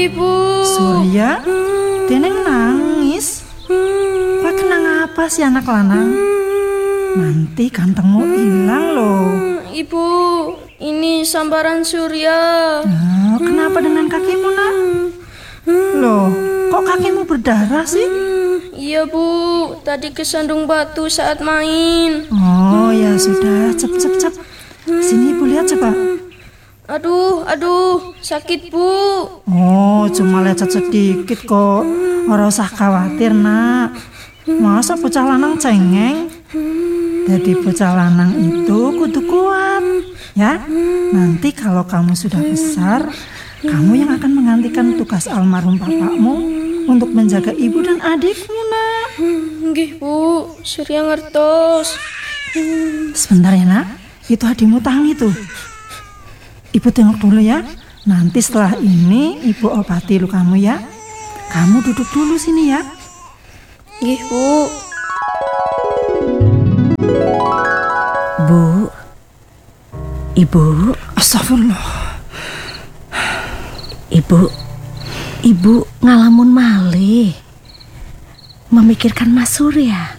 Ibu. Surya, Deneng nangis. Kok kenang apa sih anak lanang? Nanti gantengmu hilang loh. Ibu, ini sambaran Surya. Nah, kenapa dengan kakimu, nak? Loh, kok kakimu berdarah sih? Iya Bu, tadi kesandung batu saat main. Oh ya sudah, cep. Sini Ibu lihat coba. Aduh, sakit Bu. Oh, cuma lecet sedikit kok. Ora usah khawatir, nak. Masa bocah lanang cengeng? Jadi bocah lanang itu kudu kuat, ya. Nanti kalau kamu sudah besar, kamu yang akan menggantikan tugas almarhum bapakmu untuk menjaga ibu dan adikmu, nak. Nggih Bu, Surya ngertos. Sebentar ya, nak. Itu adikmu tangi tuh. Ibu tengok dulu ya. Nanti setelah ini ibu obati lukamu ya. Kamu duduk dulu sini ya. Nggih Bu. Bu, Ibu. Astagfirullah. Ibu ngalamun malih, memikirkan Mas Surya.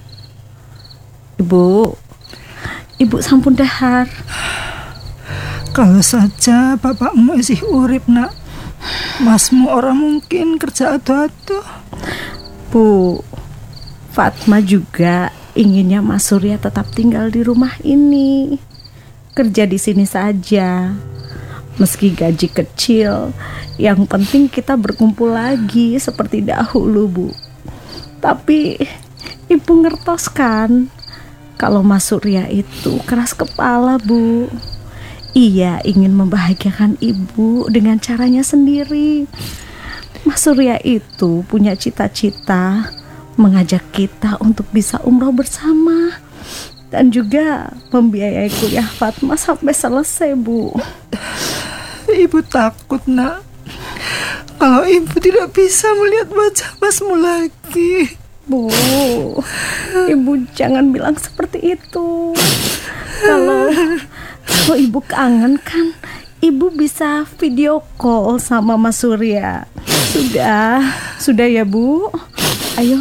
Ibu sampun dahar. Kalau saja bapakmu isih urip, nak. Masmu orang mungkin kerja ado-ado. Bu, Fatma juga inginnya Mas Surya tetap tinggal di rumah ini, kerja di sini saja. Meski gaji kecil, yang penting kita berkumpul lagi seperti dahulu, Bu. Tapi Ibu ngertos kan, kalau Mas Surya itu keras kepala, Bu. Ia ingin membahagiakan Ibu dengan caranya sendiri. Mas Surya itu punya cita-cita mengajak kita untuk bisa umroh bersama dan juga membiayai kuliah Fatma sampai selesai, Bu. Ibu takut, nak. Kalau ibu tidak bisa melihat wajah masmu lagi. Bu, Ibu jangan bilang seperti itu. Kalau Ibu kangen kan, Ibu bisa video call sama Mas Surya. Sudah ya, Bu. Ayo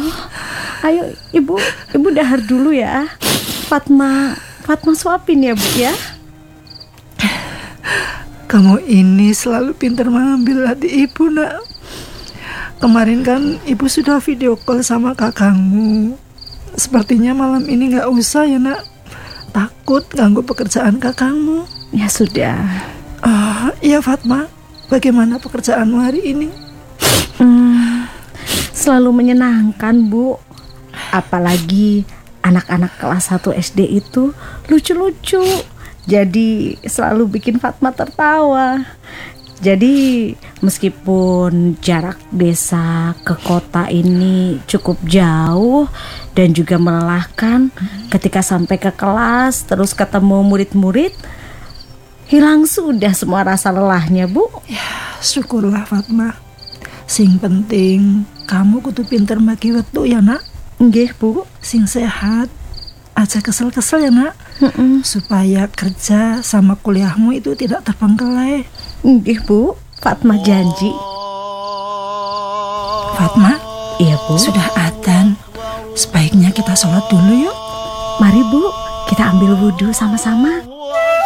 Ibu dahar dulu ya. Fatma suapin ya, Bu ya. Kamu ini selalu pintar mengambil hati ibu, nak. Kemarin kan ibu sudah video call sama kakangmu. Sepertinya malam ini gak usah ya, nak. Takut ganggu pekerjaan kakangmu. Ya sudah. Iya Fatma, bagaimana pekerjaanmu hari ini? Selalu menyenangkan, Bu. Apalagi anak-anak kelas 1 SD itu lucu-lucu. Jadi selalu bikin Fatma tertawa. Jadi meskipun jarak desa ke kota ini cukup jauh dan juga melelahkan, ketika sampai ke kelas terus ketemu murid-murid, hilang sudah semua rasa lelahnya, Bu. Ya, syukurlah Fatma. Sing penting kamu kudu pinter bagi waktu ya, nak. Nggih, Bu. Sing sehat, aja kesel-kesel ya, nak. Supaya kerja sama kuliahmu itu tidak terbengkelai. Nggih, Bu. Fatma janji. Fatma? Iya, Bu. Sudah adzan. Sebaiknya kita sholat dulu yuk. Mari, Bu. Kita ambil wudhu sama-sama.